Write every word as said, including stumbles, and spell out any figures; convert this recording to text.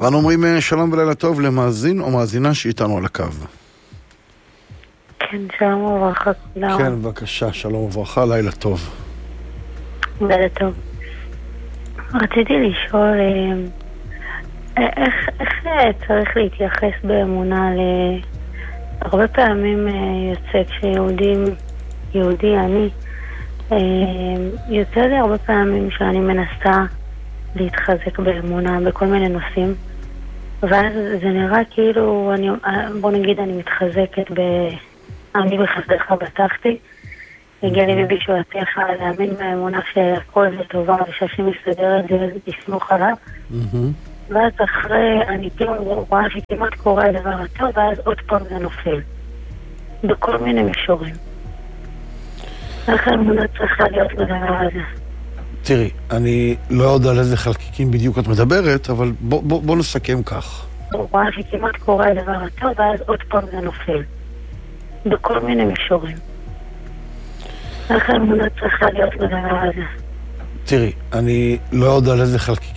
ואנו אומרים שלום ולילה טוב למאזין או מאזינה שאיתנו על הקו. כן, שלום וברכה. כן, בבקשה, שלום וברכה, לילה טוב. לילה טוב. רציתי לשאול איך, איך צריך להתייחס באמונה ל... הרבה פעמים יוצא כשיהודים, יהודי אני, יוצא לי הרבה פעמים שאני מנסה להתחזק באמונה בכל מיני נושאים, ואז זה נראה כאילו, אני, בוא נגיד אני מתחזקת ב... אני בחסדך בטחתי, הגיע לי בבישועתך להאמין באמונה שהכל זה טובה ושהשם מסתדר את זה ולסמוך עליו, ואז אחרי אני כאילו רואה שכמעט קורה הדבר הטוב, ואז עוד פעם זה נופל בכל מיני מישורים. איך האמונה צריכה להיות בדבר הזה? תראי, אני לא יודע על איזה חלקיקים בדיוק את מדברת, אבל בוא, בוא, בוא נסכם כך. הוא רואה שכמעט קורה הדבר הטוב, ואז עוד פעם זה נופל בכל מיני מישורים. איך האמונה צריכה להיות בדבר הזה? תראי, אני לא יודע על איזה חלקיקים